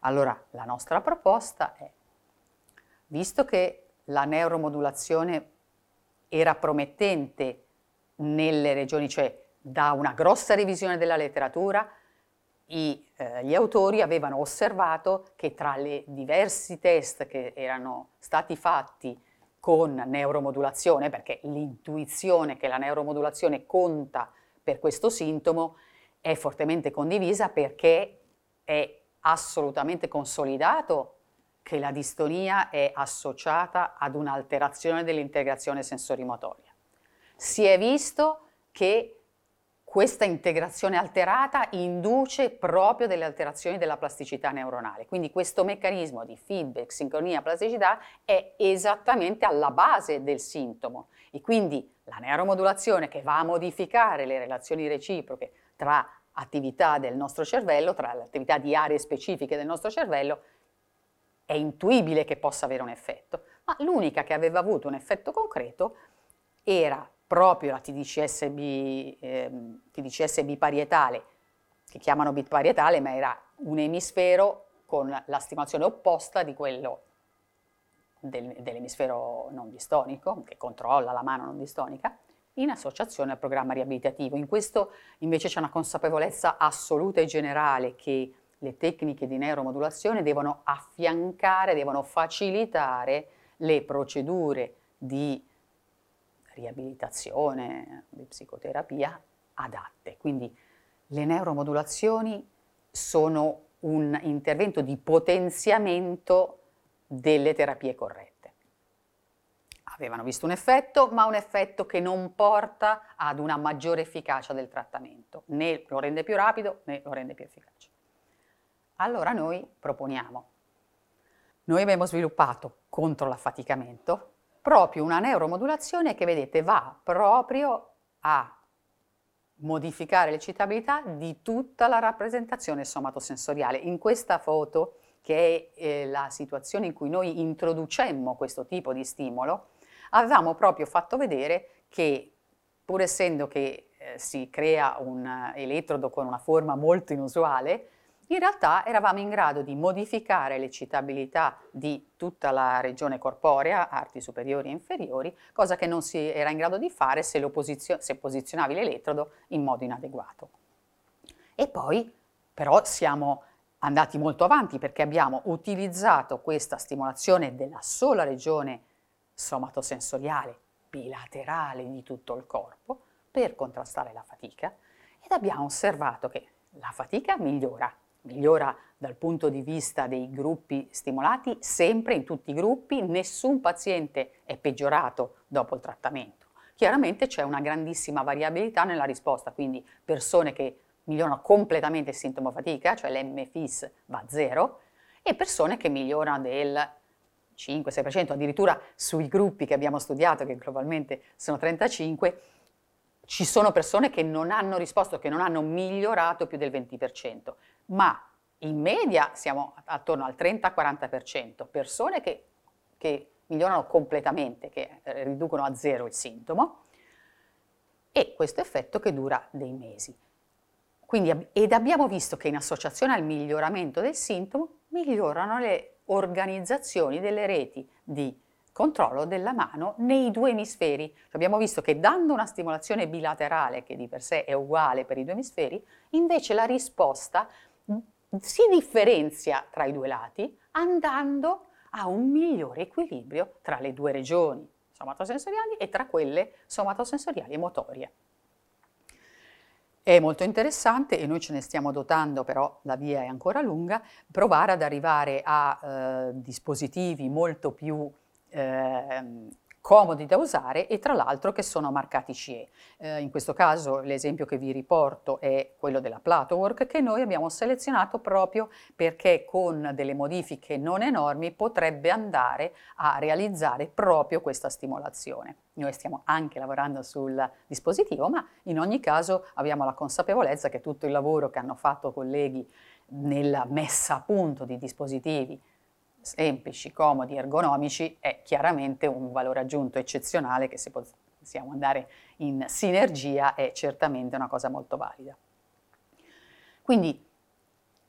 Allora, la nostra proposta è, visto che la neuromodulazione era promettente nelle regioni, cioè da una grossa revisione della letteratura, gli autori avevano osservato che tra i diversi test che erano stati fatti con neuromodulazione, perché l'intuizione che la neuromodulazione conta per questo sintomo è fortemente condivisa, perché è assolutamente consolidato che la distonia è associata ad un'alterazione dell'integrazione sensorimotoria. Si è visto che questa integrazione alterata induce proprio delle alterazioni della plasticità neuronale, quindi questo meccanismo di feedback, sincronia, plasticità è esattamente alla base del sintomo, e quindi la neuromodulazione che va a modificare le relazioni reciproche tra attività del nostro cervello, tra le attività di aree specifiche del nostro cervello, è intuibile che possa avere un effetto, ma l'unica che aveva avuto un effetto concreto era proprio la TDCS biparietale, che chiamano biparietale, ma era un emisfero con la stimolazione opposta di quello dell'emisfero non distonico, che controlla la mano non distonica, in associazione al programma riabilitativo. In questo invece c'è una consapevolezza assoluta e generale che le tecniche di neuromodulazione devono affiancare, devono facilitare le procedure di riabilitazione, di psicoterapia adatte. Quindi le neuromodulazioni sono un intervento di potenziamento delle terapie corrette. Avevano visto un effetto, ma un effetto che non porta ad una maggiore efficacia del trattamento, né lo rende più rapido né lo rende più efficace. Allora noi abbiamo sviluppato contro l'affaticamento proprio una neuromodulazione che, vedete, va proprio a modificare l'eccitabilità di tutta la rappresentazione somatosensoriale. In questa foto, che è la situazione in cui noi introducemmo questo tipo di stimolo, avevamo proprio fatto vedere che, pur essendo che si crea un elettrodo con una forma molto inusuale, in realtà eravamo in grado di modificare l'eccitabilità di tutta la regione corporea, arti superiori e inferiori, cosa che non si era in grado di fare se posizionavi l'elettrodo in modo inadeguato. E poi però siamo andati molto avanti, perché abbiamo utilizzato questa stimolazione della sola regione somatosensoriale bilaterale di tutto il corpo per contrastare la fatica, ed abbiamo osservato che la fatica migliora dal punto di vista dei gruppi stimolati, sempre in tutti i gruppi, nessun paziente è peggiorato dopo il trattamento. Chiaramente c'è una grandissima variabilità nella risposta, quindi persone che migliorano completamente il sintomo fatica, cioè l'MFIS va a zero, e persone che migliorano del 5-6%, addirittura sui gruppi che abbiamo studiato, che globalmente sono 35, ci sono persone che non hanno risposto, che non hanno migliorato più del 20%, ma in media siamo attorno al 30-40%, persone che migliorano completamente, che riducono a zero il sintomo, e questo effetto che dura dei mesi. Quindi, ed abbiamo visto che in associazione al miglioramento del sintomo migliorano le organizzazioni delle reti di controllo della mano nei due emisferi. Abbiamo visto che dando una stimolazione bilaterale, che di per sé è uguale per i due emisferi, invece la risposta si differenzia tra i due lati, andando a un migliore equilibrio tra le due regioni somatosensoriali e tra quelle somatosensoriali e motorie. È molto interessante, e noi ce ne stiamo dotando, però la via è ancora lunga, provare ad arrivare a dispositivi molto più comodi da usare, e tra l'altro che sono marcati CE. In questo caso l'esempio che vi riporto è quello della Platowork, che noi abbiamo selezionato proprio perché con delle modifiche non enormi potrebbe andare a realizzare proprio questa stimolazione. Noi stiamo anche lavorando sul dispositivo, ma in ogni caso abbiamo la consapevolezza che tutto il lavoro che hanno fatto colleghi nella messa a punto di dispositivi semplici, comodi, ergonomici è chiaramente un valore aggiunto eccezionale, che se possiamo andare in sinergia è certamente una cosa molto valida. Quindi